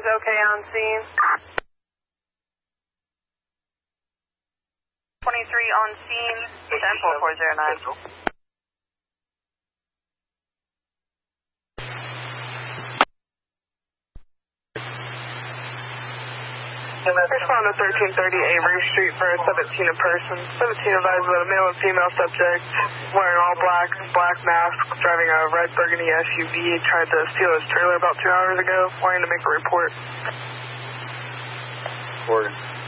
everything's okay on scene. 23 on scene, 10409. Respond to 1330 Avery Street for a 17 in person. 17 advised that a male and female subject wearing all black, black mask, driving a red burgundy SUV, tried to steal his trailer about 2 hours ago. Wanting to make a report. Morgan.